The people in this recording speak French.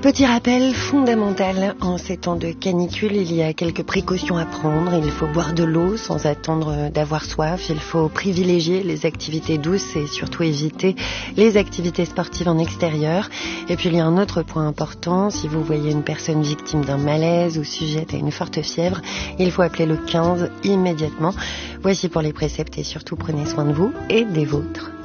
Petit rappel fondamental, en ces temps de canicule, il y a quelques précautions à prendre. Il faut boire de l'eau sans attendre d'avoir soif. Il faut privilégier les activités douces et surtout éviter les activités sportives en extérieur. Et puis il y a un autre point important, si vous voyez une personne victime d'un malaise ou sujette à une forte fièvre, il faut appeler le 15 immédiatement. Voici pour les préceptes et surtout prenez soin de vous et des vôtres.